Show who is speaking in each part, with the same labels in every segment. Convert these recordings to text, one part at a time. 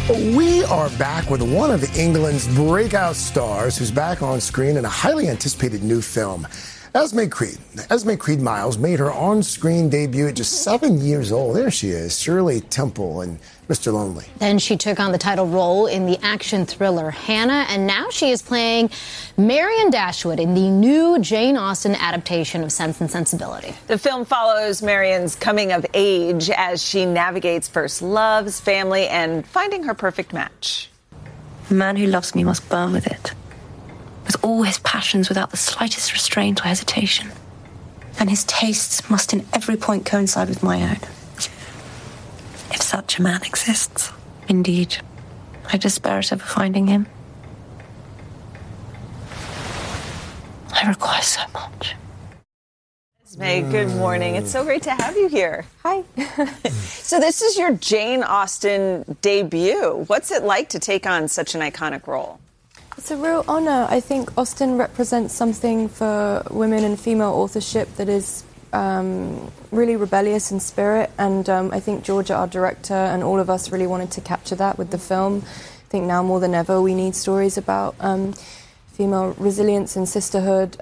Speaker 1: We are back with one of England's breakout stars who's back on screen in a highly anticipated new film. Esme Creed. Esme Creed Miles made her on-screen debut at just 7 years old. There she is, Shirley Temple in Mr. Lonely.
Speaker 2: Then she took on the title role in the action thriller Hannah, and now she is playing Marian Dashwood in the new Jane Austen adaptation of Sense and Sensibility.
Speaker 3: The film follows Marian's coming of age as she navigates first loves, family, and finding her perfect match.
Speaker 4: The man who loves me must burn with it, with all his passions without the slightest restraint or hesitation. And his tastes must in every point coincide with my own. If such a man exists, indeed, I despair at ever finding him. I require so much.
Speaker 3: Esme, good morning. It's so great to have you here.
Speaker 4: Hi.
Speaker 3: So this is your Jane Austen debut. What's it like to take on such an iconic role?
Speaker 5: It's a real honour. I think Austen represents something for women and female authorship that is really rebellious in spirit, and I think Georgia, our director, and all of us really wanted to capture that with the film. I think now more than ever we need stories about female resilience and sisterhood,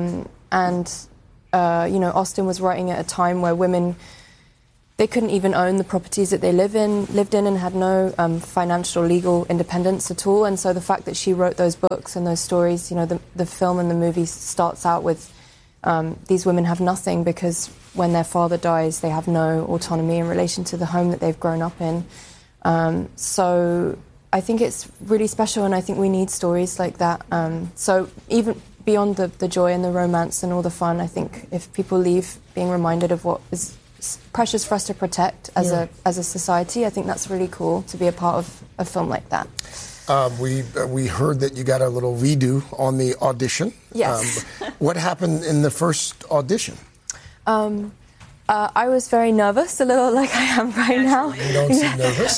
Speaker 5: Austen was writing at a time where women, they couldn't even own the properties that they lived in and had no financial, legal independence at all. And so the fact that she wrote those books and those stories, the film and the movie starts out with these women have nothing because when their father dies, they have no autonomy in relation to the home that they've grown up in. So I think it's really special, and I think we need stories like that. So even beyond the joy and the romance and all the fun, I think if people leave being reminded of what is precious for us to protect as a society, I think that's really cool to be a part of a film like that.
Speaker 1: We heard that you got a little redo on the audition.
Speaker 5: Yes.
Speaker 1: What happened in the first audition?
Speaker 5: I was very nervous, a little like I am right now.
Speaker 1: You don't seem nervous.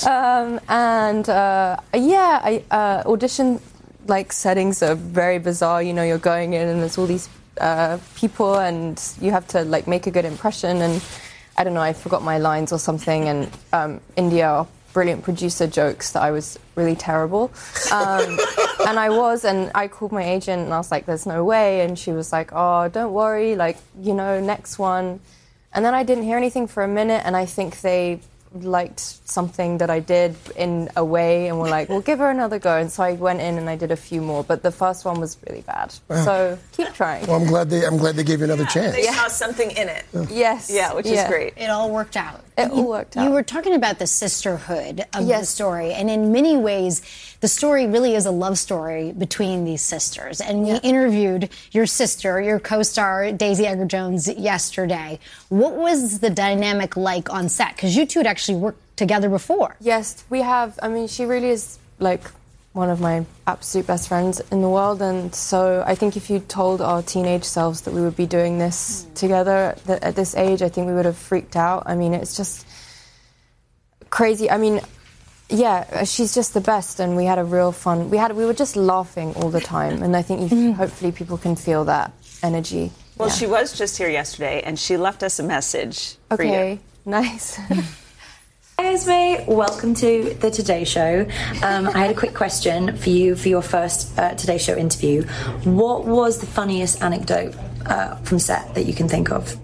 Speaker 5: Audition settings are very bizarre. You're going in and there's all these people and you have to make a good impression, and I don't know, I forgot my lines or something, and India, our brilliant producer, jokes that I was really terrible. And I called my agent and I was like, there's no way, and she was like, oh, don't worry, next one. And then I didn't hear anything for a minute, and I think they liked something that I did in a way and were like, we'll give her another go. And so I went in and I did a few more, but the first one was really bad. So keep trying.
Speaker 1: Well, I'm glad they gave you another chance.
Speaker 3: They saw something in it.
Speaker 5: Yes.
Speaker 3: Yeah, which is great.
Speaker 2: It all worked out.
Speaker 5: It all worked out.
Speaker 2: You were talking about the sisterhood of the story, and in many ways, the story really is a love story between these sisters. And we interviewed your sister, your co-star, Daisy Edgar-Jones, yesterday. What was the dynamic like on set? Because you two had actually worked together before.
Speaker 5: Yes, we have. I mean, she really is one of my absolute best friends in the world, and so I think if you told our teenage selves that we would be doing this together at this age, I think we would have freaked out. I mean, it's just crazy. I mean, she's just the best, and we had a real fun. We were just laughing all the time, and I think hopefully people can feel that energy.
Speaker 3: Well, she was just here yesterday, and she left us a message for you.
Speaker 5: Okay, nice.
Speaker 4: Hi Esme, welcome to the Today Show. I had a quick question for you for your first Today Show interview. What was the funniest anecdote from set that you can think of?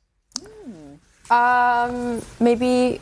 Speaker 5: Maybe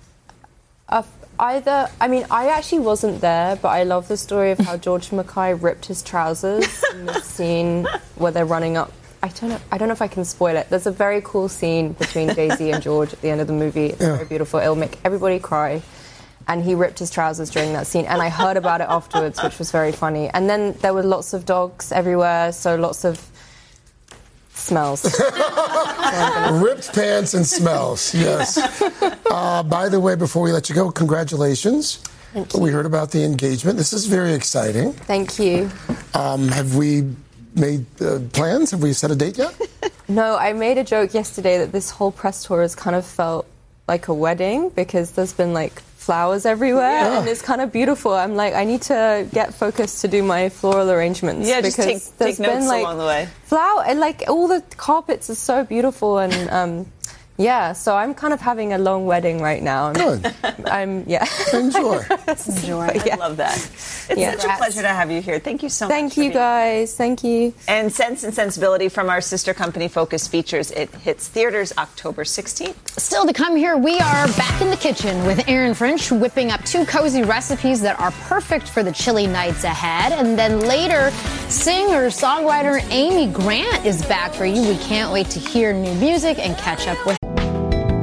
Speaker 5: I actually wasn't there, but I love the story of how George Mackay ripped his trousers in the scene where they're running up. I don't know if I can spoil it. There's a very cool scene between Daisy and George at the end of the movie. It's very beautiful. It'll make everybody cry. And he ripped his trousers during that scene. And I heard about it afterwards, which was very funny. And then there were lots of dogs everywhere, so lots of smells.
Speaker 1: Ripped pants and smells, yes. By the way, before we let you go, congratulations.
Speaker 5: Thank you.
Speaker 1: We heard about the engagement. This is very exciting.
Speaker 5: Thank you.
Speaker 1: Have we made plans? Have we set a date yet?
Speaker 5: No, I made a joke yesterday that this whole press tour has kind of felt like a wedding because there's been flowers everywhere and it's kind of beautiful. I'm like, I need to get focused to do my floral arrangements.
Speaker 3: Yeah,
Speaker 5: because
Speaker 3: just take notes along the way.
Speaker 5: Flower, all the carpets are so beautiful, and Yeah, so I'm kind of having a long wedding right now.
Speaker 1: Good.
Speaker 5: Enjoy.
Speaker 3: I love that. It's such a pleasure to have you here. Thank you so much.
Speaker 5: Thank you, guys. Thank you.
Speaker 3: And Sense and Sensibility from our sister company Focus Features. It hits theaters October 16th.
Speaker 2: Still to come here, we are back in the kitchen with Aaron French whipping up 2 cozy recipes that are perfect for the chilly nights ahead. And then later, singer-songwriter Amy Grant is back for you. We can't wait to hear new music and catch up with